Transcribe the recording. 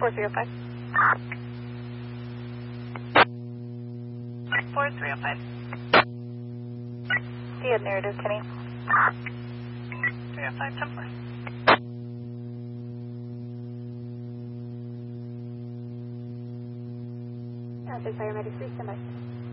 4305. 4305. Do you have narrative, Kenny? 305, 10-4. Paramedics, please stand by.